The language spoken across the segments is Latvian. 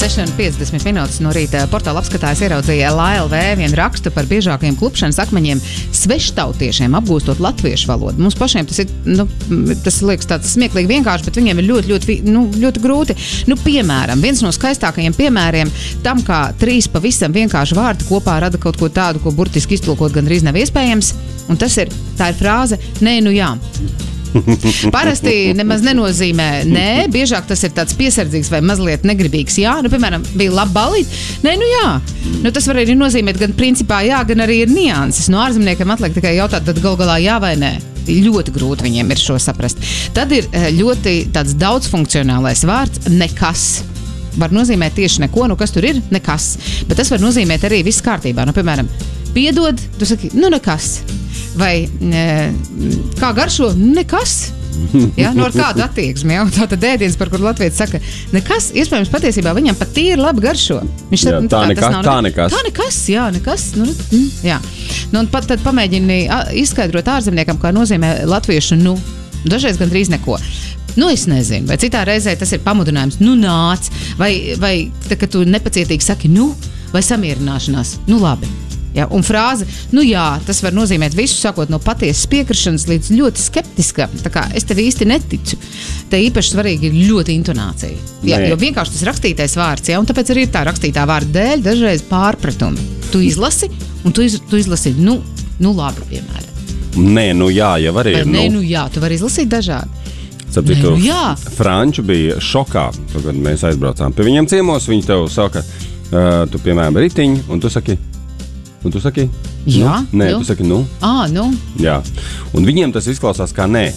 6:50 no rīta portāla apskatājs ieraudzīja LLV vienu rakstu par biežākajiem klupšanas akmeņiem sveštautiešiem apgūstot latviešu valodu. Mums pašiem tas ir, tas liekas tāds smieklīgi vienkārši, bet viņiem ir ļoti grūti. Piemēram, viens no skaistākajiem piemēriem tam, kā 3 pavisam vienkārši vārdi kopā rada kaut ko tādu, ko burtiski iztulkot gandrīz nav iespējams, un tā ir frāze nē, nu jā. Parasti nemaz nenozīmē nē, biežāk tas ir tāds piesardzīgs vai mazliet negribīgs jā. Piemēram, bija laba balīte, nē, nu jā. Tas var arī nozīmēt gan principā jā, gan arī ir nianses. No ārzemniekiem atliek tikai jautāt, tad gal galā jā vai nē. Ļoti grūti viņiem ir šo saprast. Tad ir ļoti tāds daudzfunkcionālais vārds nekas. Var nozīmēt tieši neko, kas tur ir, nekas. Bet tas var nozīmēt arī viss kārtībā. Piemēram, piedod, tu saki, nekas. Vai kā garšo? Nekas. Ja? Ar kādu attieksmi. Tātad ēdiens, par kuru latvieši saka, nekas, iespējams, patiesībā viņam pat ir labi garšo. Viņš saka, tā nekas. Tā nekas, jā, nekas. Jā. Un tad pamēģini izskaidrot ārzemniekam, kā nozīmē latviešu dažreiz gandrīz neko. Es nezinu, vai citā reizē tas ir pamudinājums, nāc, vai tā, ka tu nepacietīgi saki, vai samierināšanās, labi. Ja, un frāze, jā, tas var nozīmēt visu, sākot no patiesas piekrišanas līdz ļoti skeptiskam. Tā kā es tev īsti neticu. Te īpaši svarīgi ir ļoti intonācija. Ja, jo vienkārši tas rakstītais vārds, ja, un tāpēc arī ir tā rakstītā vārda dēļ dažreiz pārpratumi. Tu izlasi, un tu izlasi, labi, piemēram. Nē, jā, jau arī ir. Nē, jā, tu vari izlasīt dažādi. Sapratu, franči bija šokā, kad mēs aizbraucām pie viņiem ciemos, viņi tev saka, tu piemēram ritiņu, un tu saki, jā, nē, tu saki, jā, un viņiem tas izklausās kā nē,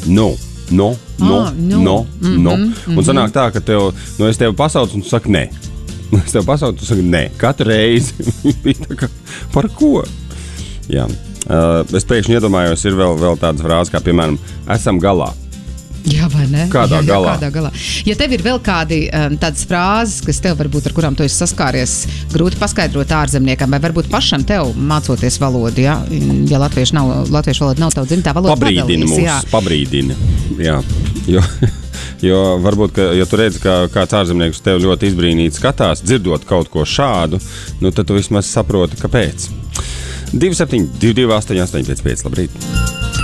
un sanāk tā, ka tev, es tevi pasaucu, un tu saki nē, es tevi pasaucu, tu saki nē, katru reizi, bija tā kā, par ko? Jā, es pēkšņi iedomājos, ir vēl tādas frāzes, kā piemēram, esam galā. Jā, vai ne? Kādā galā? Ja tev ir vēl kādi tādas frāzes, kas tev varbūt, ar kurām tu esi saskāries, grūti paskaidrot ārzemniekam, vai varbūt pašam tev mācoties valodu, ja latviešu valoda nav tavu dzimtā valoda. Pabrīdini. Jā. Jo varbūt, ja tu redzi, ka kāds ārzemnieks tev ļoti izbrīnīti skatās, dzirdot kaut ko šādu, tad tu vismaz saproti, kāpēc. 27 22 8 8 5 5, labrīt.